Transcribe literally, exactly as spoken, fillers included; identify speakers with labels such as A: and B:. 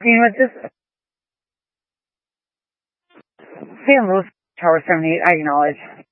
A: You know, just Saint Louis Tower seventy-eight, I acknowledge.